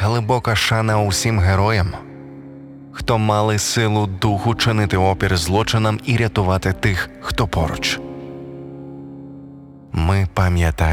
глибока шана усім героям, хто мали силу духу чинити опір злочинам і рятувати тих, хто поруч. Ми пам'ятаємо